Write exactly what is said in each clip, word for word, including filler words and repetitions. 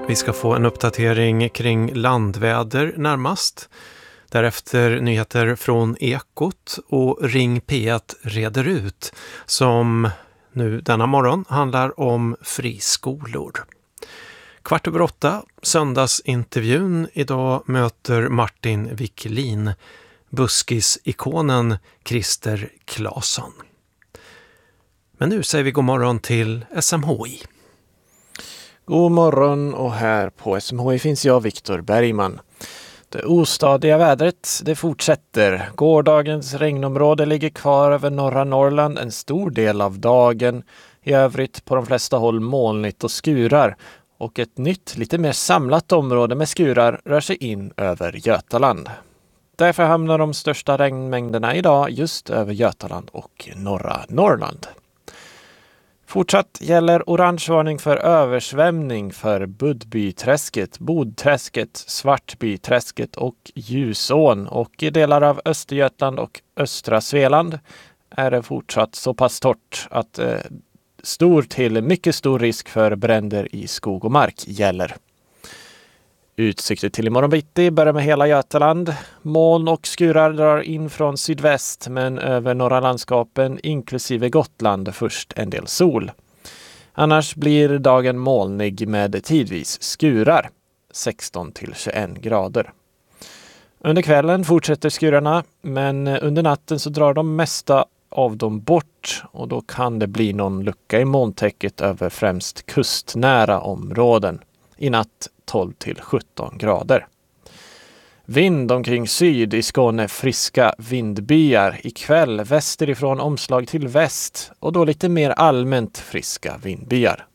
Vi ska få en uppdatering kring landväder närmast. Därefter nyheter från Ekot och Ring P ett reder ut som nu denna morgon handlar om friskolor. Kvart över åtta, söndagsintervjun. Idag möter Martin Wiklin buskis-ikonen Christer Claesson. Men nu säger vi god morgon till S M H I. God morgon, och här på S M H I finns jag, Viktor Bergman. Det ostadiga vädret, det fortsätter. Gårdagens regnområde ligger kvar över norra Norrland en stor del av dagen. I övrigt på de flesta håll molnigt och skurar. Och ett nytt, lite mer samlat område med skurar rör sig in över Götaland. Därför hamnar de största regnmängderna idag just över Götaland och norra Norrland. Fortsatt gäller orangevarning för översvämning för Budbyträsket, Bodträsket, Svartbyträsket och Ljusån. Och i delar av Östergötland och östra Svealand är det fortsatt så pass torrt att eh, stor till mycket stor risk för bränder i skog och mark gäller. Utsikter till imorgon bitti börjar med hela Götaland. Moln och skurar drar in från sydväst, men över norra landskapen inklusive Gotland först en del sol. Annars blir dagen molnig med tidvis skurar, sexton till tjugoett grader. Under kvällen fortsätter skurarna, men under natten så drar de mesta av dem bort, och då kan det bli någon lucka i molntäcket över främst kustnära områden. I natt tolv till sjutton grader. Vind omkring syd i Skåne, friska vindbyar. Ikväll västerifrån omslag till väst, och då lite mer allmänt friska vindbyar.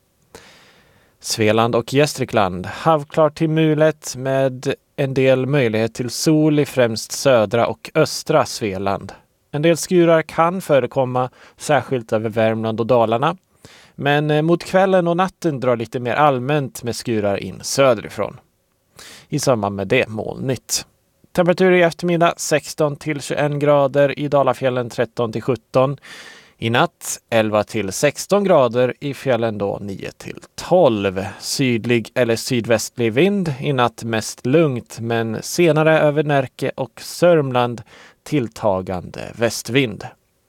Svealand och Gästrikland havklart till mulet med en del möjlighet till sol i främst södra och östra Svealand. En del skurar kan förekomma särskilt över Värmland och Dalarna. Men mot kvällen och natten drar lite mer allmänt med skurar in söderifrån. I samband med det molnigt. Temperatur i eftermiddag sexton till tjugoett grader, i Dalafjällen tretton till sjutton. I natt elva till sexton grader, i fjällen då nio till tolv. Sydlig eller sydvästlig vind, i natt mest lugnt, men senare över Närke och Sörmland tilltagande västvind.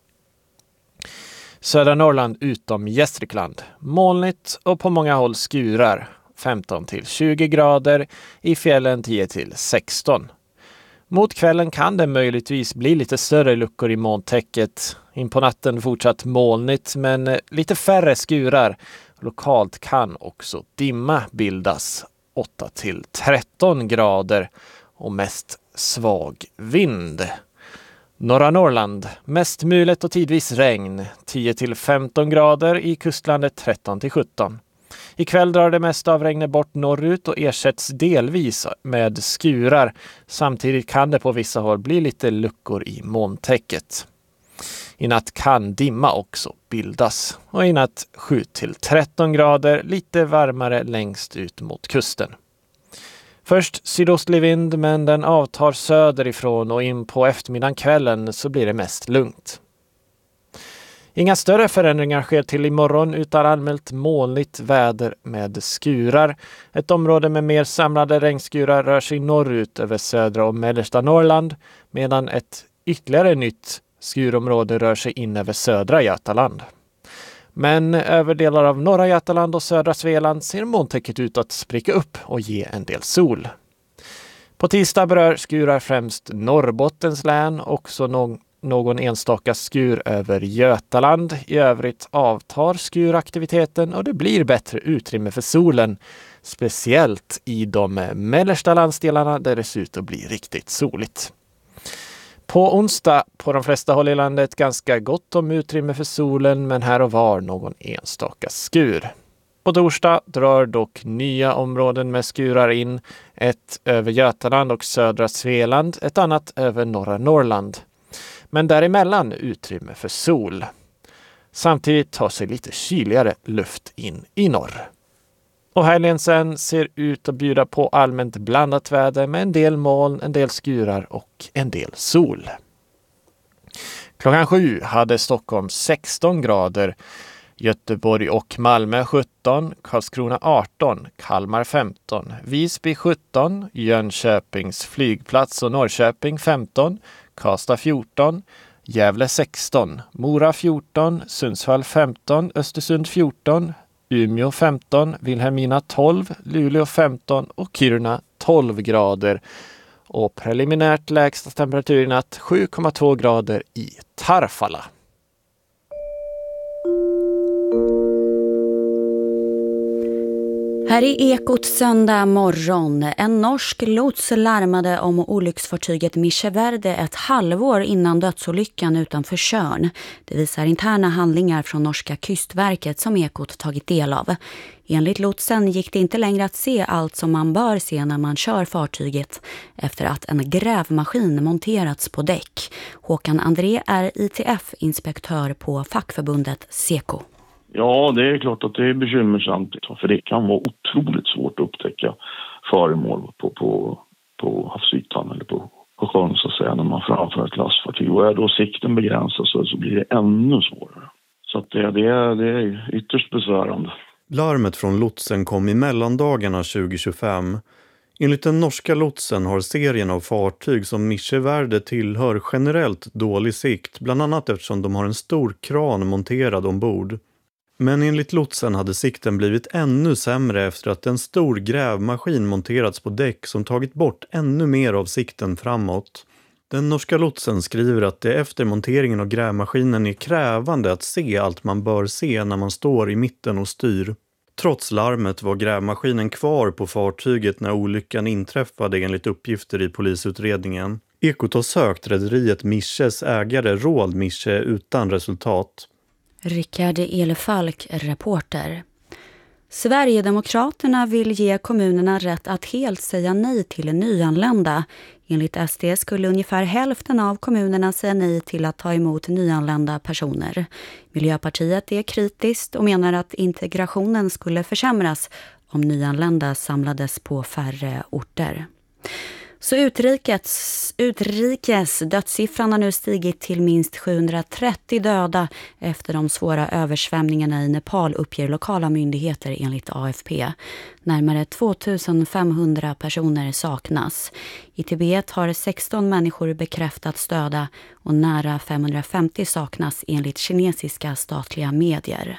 Södra Norrland utom Gästrikland. Molnigt och på många håll skurar. femton till tjugo grader. I fjällen tio till sexton. Mot kvällen kan det möjligtvis bli lite större luckor i molntäcket. In på natten fortsatt molnigt, men lite färre skurar. Lokalt kan också dimma bildas. åtta till tretton grader och mest svag vind. Norra Norrland, mest mulet och tidvis regn, tio till femton grader, i kustlandet tretton till sjutton. Ikväll drar det mesta av regnet bort norrut och ersätts delvis med skurar. Samtidigt kan det på vissa håll bli lite luckor i molntäcket. I natt kan dimma också bildas, och i natt sju till tretton grader, lite varmare längst ut mot kusten. Först sydostlig vind, men den avtar söderifrån, och in på eftermiddagen kvällen så blir det mest lugnt. Inga större förändringar sker till imorgon, utan allmänt molnigt väder med skurar. Ett område med mer samlade regnskurar rör sig norrut över södra och mellersta Norrland, medan ett ytterligare nytt skurområde rör sig in över södra Götaland. Men över delar av norra Götaland och södra Svealand ser molntäcket ut att spricka upp och ge en del sol. På tisdag berör skurar främst Norrbottens län, också någon, någon enstaka skur över Götaland. I övrigt avtar skuraktiviteten och det blir bättre utrymme för solen, speciellt i de mellersta landsdelarna där det ser ut att bli riktigt soligt. På onsdag på de flesta håll i landet ganska gott om utrymme för solen, men här och var någon enstaka skur. På torsdag drar dock nya områden med skurar in, ett över Götaland och södra Svealand, ett annat över norra Norrland. Men däremellan utrymme för sol. Samtidigt tar sig lite kyligare luft in i norr. Och helgen sen ser ut att bjuda på allmänt blandat väder med en del moln, en del skurar och en del sol. Klockan sju hade Stockholm sexton grader. Göteborg och Malmö sjutton, Karlskrona arton, Kalmar femton, Visby sjutton, Jönköpings flygplats och Norrköping femton, Karlstad fjorton, Gävle sexton, Mora fjorton, Sundsvall femton, Östersund fjorton, Umeå femton, Vilhelmina tolv, Luleå femton och Kiruna tolv grader. Och preliminärt lägsta temperatur i natt sju komma två grader i Tarfala. Här i Ekot söndag morgon. En norsk lots larmade om olycksfartyget Micheverde ett halvår innan dödsolyckan utanför Tjörn. Det visar interna handlingar från norska kystverket som Ekot tagit del av. Enligt lotsen gick det inte längre att se allt som man bör se när man kör fartyget efter att en grävmaskin monterats på däck. Håkan André är I T F-inspektör på fackförbundet Seko. Ja, det är klart att det är bekymmersamt, för det kan vara otroligt svårt att upptäcka föremål på, på, på havsytan eller på, på sjön så att säga, när man framför ett lastfartyg. Och är då sikten begränsad så, så blir det ännu svårare. Så att det, det, är, det är ytterst besvärande. Larmet från lotsen kom i mellandagarna tjugo tjugofem. Enligt den norska lotsen har serien av fartyg som Micheverde tillhör generellt dålig sikt, bland annat eftersom de har en stor kran monterad ombord. Men enligt lotsen hade sikten blivit ännu sämre efter att en stor grävmaskin monterats på däck som tagit bort ännu mer av sikten framåt. Den norska lotsen skriver att det efter monteringen av grävmaskinen är krävande att se allt man bör se när man står i mitten och styr. Trots larmet var grävmaskinen kvar på fartyget när olyckan inträffade enligt uppgifter i polisutredningen. Ekot har sökt rederiet Miches ägare Roald Miche utan resultat. Rickard Elefalk, reporter. Sverigedemokraterna vill ge kommunerna rätt att helt säga nej till nyanlända. Enligt S D skulle ungefär hälften av kommunerna säga nej till att ta emot nyanlända personer. Miljöpartiet är kritiskt och menar att integrationen skulle försämras om nyanlända samlades på färre orter. Så utrikes, utrikes dödssiffran har nu stigit till minst sjuhundratrettio döda efter de svåra översvämningarna i Nepal, uppger lokala myndigheter enligt A F P. Närmare tvåtusenfemhundra personer saknas. I Tibet har sexton människor bekräftats döda och nära femhundrafemtio saknas enligt kinesiska statliga medier.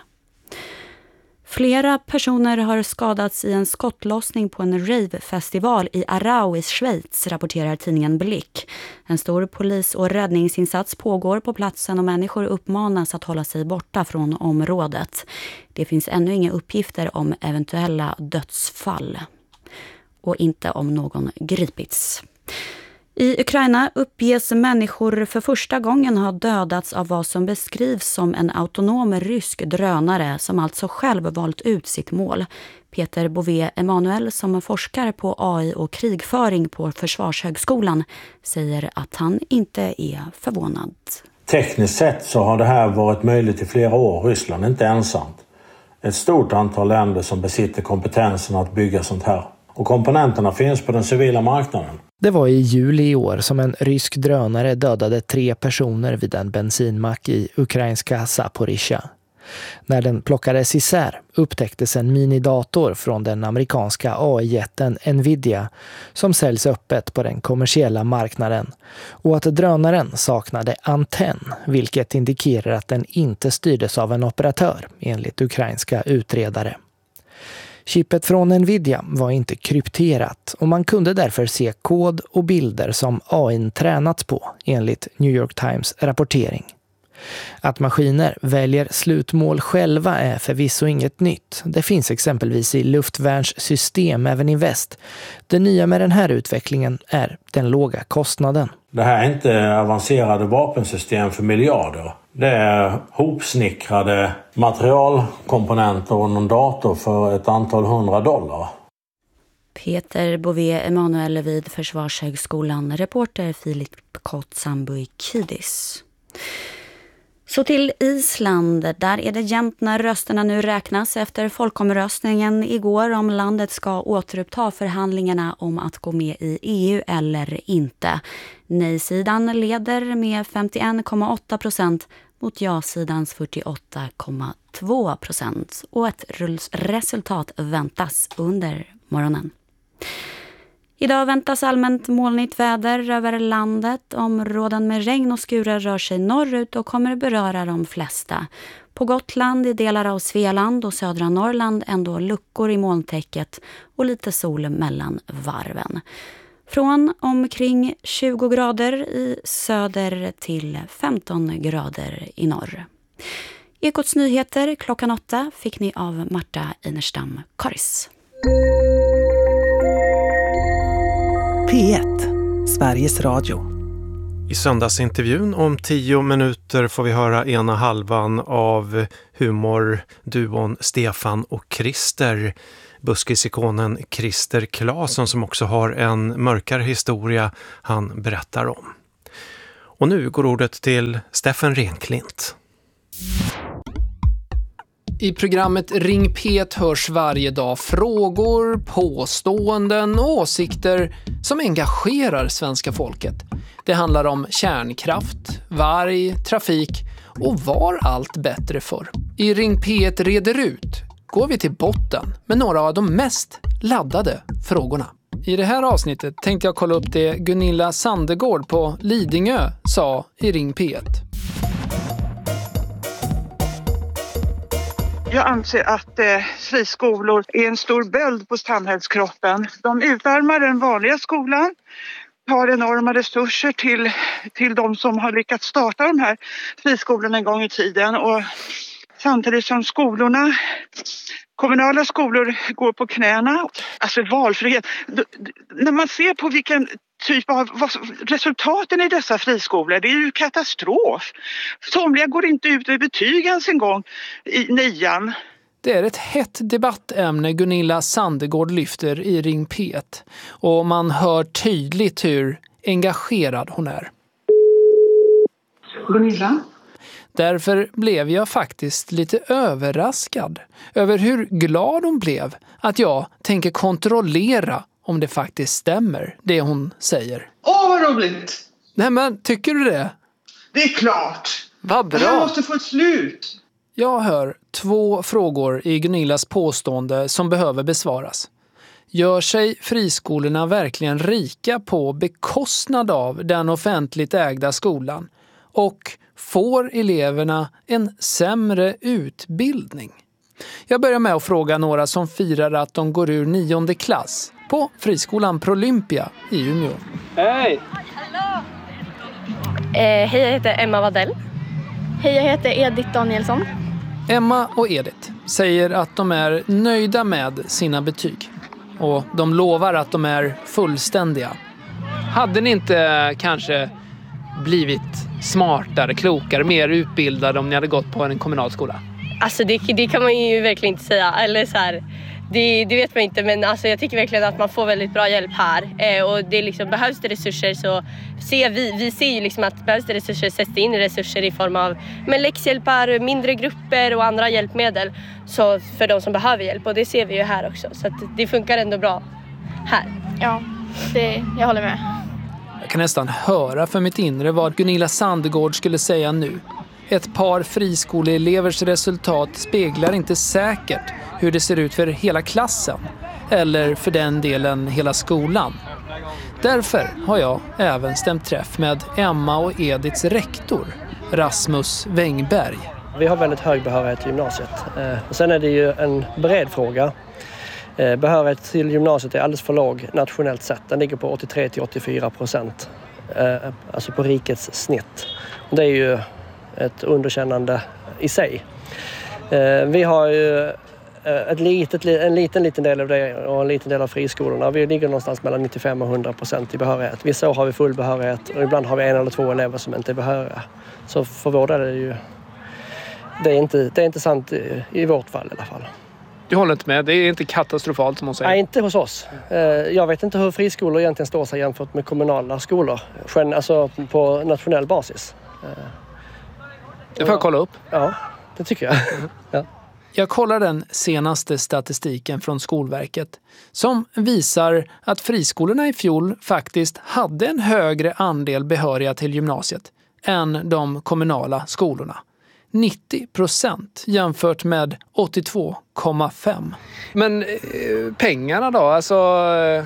Flera personer har skadats i en skottlossning på en rave-festival i Arau i Schweiz, rapporterar tidningen Blick. En stor polis- och räddningsinsats pågår på platsen och människor uppmanas att hålla sig borta från området. Det finns ännu inga uppgifter om eventuella dödsfall och inte om någon gripits. I Ukraina uppges människor för första gången ha dödats av vad som beskrivs som en autonom rysk drönare som alltså själv valt ut sitt mål. Peter Bové Emanuel, som forskar på A I och krigföring på Försvarshögskolan, säger att han inte är förvånad. Tekniskt sett så har det här varit möjligt i flera år. Ryssland är inte ensamt. Ett stort antal länder som besitter kompetensen att bygga sånt här. Och komponenterna finns på den civila marknaden. Det var i juli i år som en rysk drönare dödade tre personer vid en bensinmack i ukrainska Zaporizjzja. När den plockades isär upptäcktes en minidator från den amerikanska A I-jätten Nvidia som säljs öppet på den kommersiella marknaden och att drönaren saknade antenn, vilket indikerar att den inte styrdes av en operatör enligt ukrainska utredare. Chippet från Nvidia var inte krypterat och man kunde därför se kod och bilder som A I tränats på enligt New York Times rapportering. Att maskiner väljer slutmål själva är förvisso inget nytt. Det finns exempelvis i luftvärnssystem även i väst. Det nya med den här utvecklingen är den låga kostnaden. Det här är inte avancerade vapensystem för miljarder. Det är hopsnickrade materialkomponenter och någon dator för ett antal hundra dollar. Peter Bové Emanuel vid Försvarshögskolan, reporter Filip Kotsambuikidis. Så till Island, där är det jämnt när rösterna nu räknas efter folkomröstningen igår om landet ska återuppta förhandlingarna om att gå med i E U eller inte. Nej-sidan leder med femtioen komma åtta procent mot ja-sidans fyrtioåtta komma två procent och ett resultat väntas under morgonen. Idag väntas allmänt molnigt väder över landet. Områden med regn och skurar rör sig norrut och kommer beröra de flesta. På Gotland, i delar av Svealand och södra Norrland ändå luckor i molntäcket och lite sol mellan varven. Från omkring tjugo grader i söder till femton grader i norr. Ekots nyheter klockan åtta fick ni av Marta Einerstam Karis. P ett, Sveriges Radio. I söndagsintervjun om tio minuter får vi höra ena halvan av humorduon Stefan och Christer. Buskisikonen Christer Claesson som också har en mörkare historia han berättar om. Och nu går ordet till Steffen Renklint. I programmet Ring P ett hörs varje dag frågor, påståenden och åsikter som engagerar svenska folket. Det handlar om kärnkraft, varg, trafik och var allt bättre för. I Ring P ett reder ut går vi till botten med några av de mest laddade frågorna. I det här avsnittet tänkte jag kolla upp det Gunilla Sandegård på Lidingö sa i Ring P ett. Jag anser att eh, friskolor är en stor böld på samhällskroppen. De utarmar den vanliga skolan, tar enorma resurser till, till de som har lyckats starta de här friskolorna en gång i tiden. Och samtidigt som skolorna, kommunala skolor går på knäna, alltså valfrihet. D- d- när man ser på vilken typ av vad, resultaten i dessa friskolor, det är ju katastrof. Somliga går inte ut i betyg ens en gång i nian. Det är ett hett debattämne Gunilla Sandegård lyfter i Ring P ett och man hör tydligt hur engagerad hon är. Gunilla? Därför blev jag faktiskt lite överraskad över hur glad hon blev att jag tänker kontrollera om det faktiskt stämmer, det hon säger. Åh, vad roligt! Nej, men tycker du det? Det är klart! Vad bra! Det här måste få ett slut! Jag hör två frågor i Gunillas påstående som behöver besvaras. Gör sig friskolorna verkligen rika på bekostnad av den offentligt ägda skolan? Och får eleverna en sämre utbildning? Jag börjar med att fråga några som firar att de går ur nionde klass på friskolan Prolympia i Umeå. Hej! Eh, hej, jag heter Emma Wadell. Hej, jag heter Edith Danielsson. Emma och Edith säger att de är nöjda med sina betyg. Och de lovar att de är fullständiga. Hade ni inte kanske blivit smartare, klokare, mer utbildade om ni hade gått på en kommunal skola? Alltså det, det kan man ju verkligen inte säga. Eller så här, det, det vet man inte, men alltså jag tycker verkligen att man får väldigt bra hjälp här. Eh, och det liksom, behövs det resurser så ser vi, vi ser ju liksom att behövs det resurser sätts in resurser i form av men läxhjälpar, mindre grupper och andra hjälpmedel så för de som behöver hjälp. Och det ser vi ju här också, så att det funkar ändå bra här. Ja, det, jag håller med. Jag kan nästan höra för mitt inre vad Gunilla Sandegård skulle säga nu. Ett par friskoleelevers resultat speglar inte säkert hur det ser ut för hela klassen eller för den delen hela skolan. Därför har jag även stämt träff med Emma och Ediths rektor, Rasmus Wängberg. Vi har väldigt hög behörighet till gymnasiet. Och sen är det ju en bred fråga. Behörighet till gymnasiet är alldeles för låg nationellt sett. Den ligger på åttiotre till åttiofyra procent. Alltså på rikets snitt. Det är ju ett underkännande i sig. Vi har ju ett litet, en liten, liten del av det och en liten del av friskolorna. Vi ligger någonstans mellan nittiofem och hundra procent i behörighet. Vissa år har vi full behörighet och ibland har vi en eller två elever som inte är behöriga. Så för vår del är det ju det är inte, det är inte sant i, i vårt fall i alla fall. Du håller inte med? Det är inte katastrofalt som hon säger? Nej, inte hos oss. Jag vet inte hur friskolor egentligen står sig jämfört med kommunala skolor. Alltså på nationell basis. Det får jag kolla upp. Ja, det tycker jag. Ja. Jag kollar den senaste statistiken från Skolverket som visar att friskolorna i fjol faktiskt hade en högre andel behöriga till gymnasiet än de kommunala skolorna. nittio procent jämfört med åttiotvå komma fem. Men eh, pengarna då? Alltså, eh,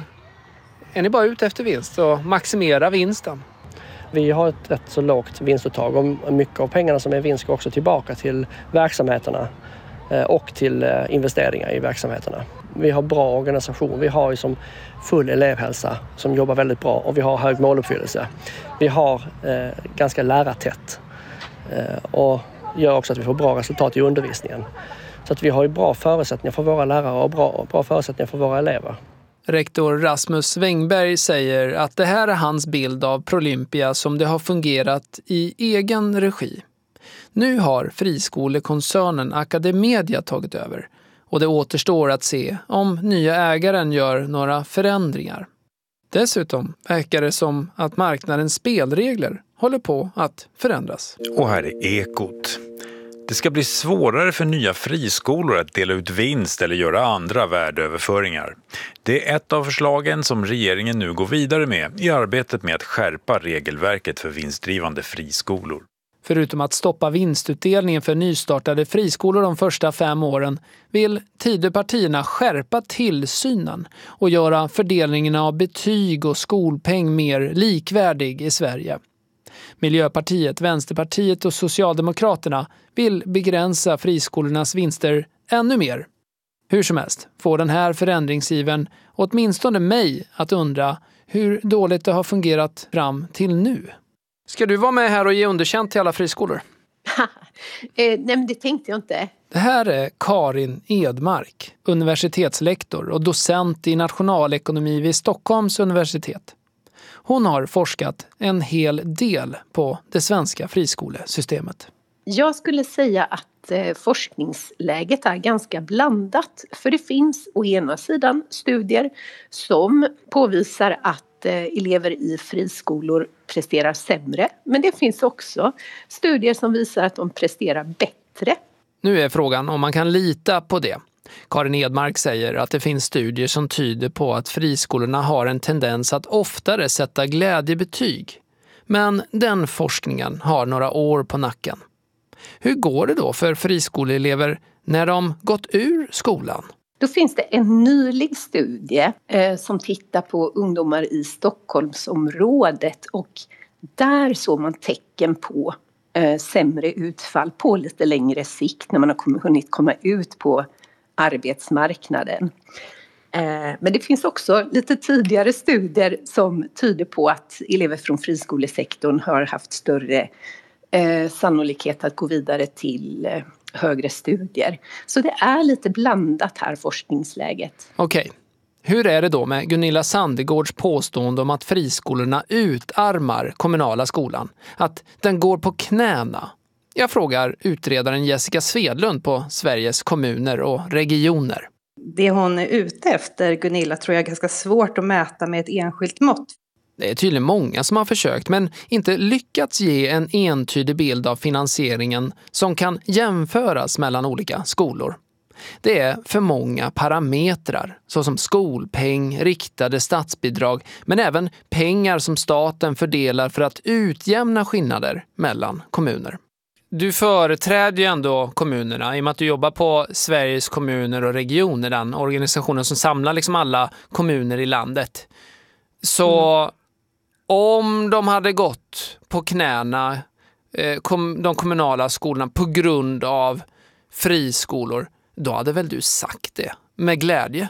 är ni bara ute efter vinst och maximera vinsten? Vi har ett rätt så lågt vinstuttag och mycket av pengarna som är vinst ska också tillbaka till verksamheterna och till investeringar i verksamheterna. Vi har bra organisation. Vi har ju som full elevhälsa som jobbar väldigt bra och vi har hög måluppfyllelse. Vi har eh, ganska lärartätt eh, och gör också att vi får bra resultat i undervisningen. Så att vi har ju bra förutsättningar för våra lärare och bra, bra förutsättningar för våra elever. Rektor Rasmus Wängberg säger att det här är hans bild av Prolympia som det har fungerat i egen regi. Nu har friskolekoncernen Academedia tagit över och det återstår att se om nya ägaren gör några förändringar. Dessutom verkar det som att marknadens spelregler håller på att förändras. Och här är Ekot. Det ska bli svårare för nya friskolor att dela ut vinst eller göra andra värdeöverföringar. Det är ett av förslagen som regeringen nu går vidare med i arbetet med att skärpa regelverket för vinstdrivande friskolor. Förutom att stoppa vinstutdelningen för nystartade friskolor de första fem åren vill Tidöpartierna skärpa tillsynen och göra fördelningen av betyg och skolpeng mer likvärdig i Sverige. Miljöpartiet, Vänsterpartiet och Socialdemokraterna vill begränsa friskolornas vinster ännu mer. Hur som helst får den här förändringsiven åtminstone mig att undra hur dåligt det har fungerat fram till nu. Ska du vara med här och ge underkänt till alla friskolor? eh, nej, men det tänkte jag inte. Det här är Karin Edmark, universitetslektor och docent i nationalekonomi vid Stockholms universitet. Hon har forskat en hel del på det svenska friskolesystemet. Jag skulle säga att eh, forskningsläget är ganska blandat. För det finns å ena sidan studier som påvisar att eh, elever i friskolor presterar sämre. Men det finns också studier som visar att de presterar bättre. Nu är frågan om man kan lita på det. Karin Edmark säger att det finns studier som tyder på att friskolorna har en tendens att oftare sätta glädjebetyg. Men den forskningen har några år på nacken. Hur går det då för friskoleelever när de gått ur skolan? Då finns det en nylig studie eh, som tittar på ungdomar i Stockholmsområdet och där såg man tecken på eh, sämre utfall på lite längre sikt när man har kommit, hunnit komma ut på arbetsmarknaden. Eh, men det finns också lite tidigare studier som tyder på att elever från friskolesektorn har haft större eh, sannolikhet att gå vidare till eh, högre studier. Så det är lite blandat här, forskningsläget. Okej. Hur är det då med Gunilla Sandegårds påstående om att friskolorna utarmar kommunala skolan? Att den går på knäna? Jag frågar utredaren Jessica Svedlund på Sveriges kommuner och regioner. Det hon är ute efter, Gunilla, tror jag är ganska svårt att mäta med ett enskilt mått. Det är tydligen många som har försökt men inte lyckats ge en entydig bild av finansieringen som kan jämföras mellan olika skolor. Det är för många parametrar såsom skolpeng, riktade statsbidrag men även pengar som staten fördelar för att utjämna skillnader mellan kommuner. Du företräder ju ändå kommunerna i och med att du jobbar på Sveriges kommuner och regioner, den organisationen som samlar liksom alla kommuner i landet. Så mm. om de hade gått på knäna, eh, kom, de kommunala skolorna på grund av friskolor, då hade väl du sagt det med glädje?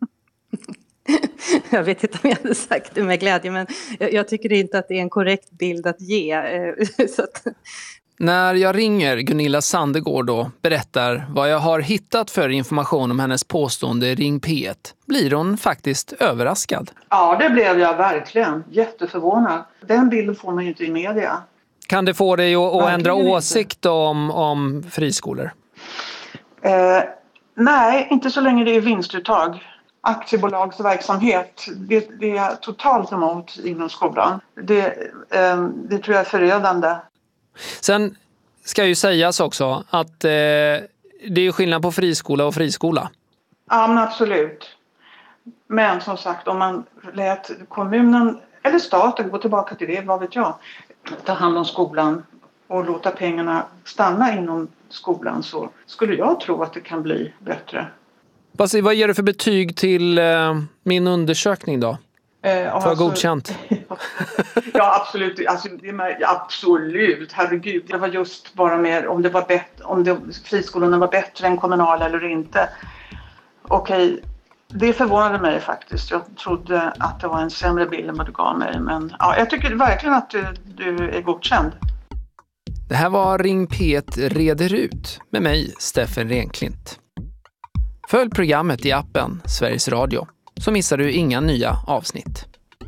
Jag vet inte om jag hade sagt det med glädje, men jag, jag tycker inte att det är en korrekt bild att ge. Så att... När jag ringer Gunilla Sandegård då berättar vad jag har hittat för information om hennes påstående i Ring P ett blir hon faktiskt överraskad. Ja, det blev jag verkligen. Jätteförvånad. Den bilden får man ju inte i media. Kan det få dig att, att ändra åsikt om, om friskolor? Eh, nej, inte så länge det är vinstuttag. Aktiebolagsverksamhet, det, det är jag totalt emot inom skolan. Det, eh, det tror jag är förödande. Sen ska ju sägas också att eh, det är skillnad på friskola och friskola. Ja, men absolut. Men som sagt, om man lät kommunen eller staten gå tillbaka till det, vad vet jag, ta hand om skolan och låta pengarna stanna inom skolan så skulle jag tro att det kan bli bättre. Basi, vad ger du för betyg till eh, min undersökning då? Eh, för alltså, godkänt? Ja, absolut. Alltså, det är, absolut. Herregud. Det var just bara mer om det var bättre, om det, friskolorna var bättre än kommunala eller inte. Okej, det förvånade mig faktiskt. Jag trodde att det var en sämre bild än vad du gav mig. Men ja, jag tycker verkligen att du, du är godkänd. Det här var Ring P ett reder ut med mig, Steffen Renklint. Följ programmet i appen Sveriges Radio, så missar du inga nya avsnitt.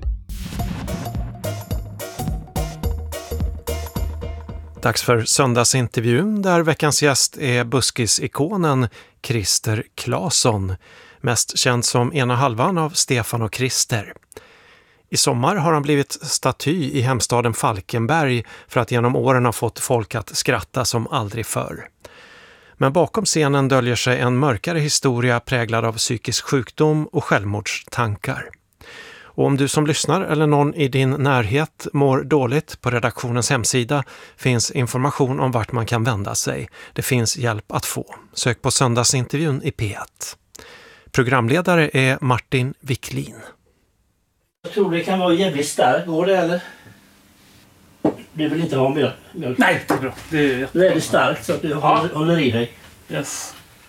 Dags för söndagsintervjun där veckans gäst är buskisikonen Christer Claesson, mest känd som ena halvan av Stefan och Christer. I sommar har han blivit staty i hemstaden Falkenberg för att genom åren ha fått folk att skratta som aldrig förr. Men bakom scenen döljer sig en mörkare historia präglad av psykisk sjukdom och självmordstankar. Och om du som lyssnar eller någon i din närhet mår dåligt, på redaktionens hemsida finns information om vart man kan vända sig. Det finns hjälp att få. Sök på söndagsintervjun i P ett. Programledare är Martin Wicklin. Jag tror det kan vara jävligt starkt. Går det eller? Du vill inte ha mjölk? mjölk. Nej, det är bra. Det är, det är starkt så att du ja. håller, håller i dig. Yes.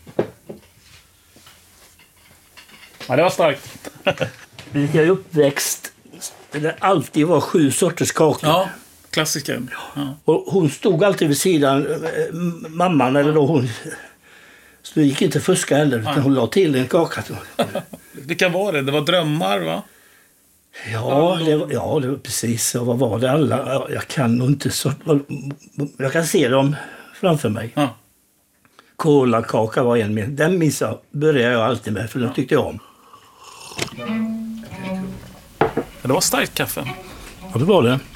Ja, det var starkt. Vi är uppväxt där det alltid var sju sorters kakor. Ja, klassiska. Ja. Och hon stod alltid vid sidan, mamman eller då hon. Så det gick inte fuska heller, utan hon la till en kaka. Det kan vara det, det var drömmar va? Ja, det var, ja, det var precis så. Vad var det alla? Jag kan nog inte så. Jag kan se dem framför mig. Ja. Kolakaka var en med. Den missa började jag alltid med, för den tyckte jag om. Det var starkt kaffe. Ja, det var det.